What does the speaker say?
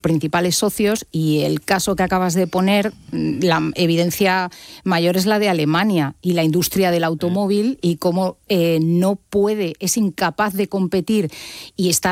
principales socios, y el caso que acabas de poner, la evidencia mayor es la de Alemania y la industria del automóvil, y cómo no puede, es incapaz de competir y está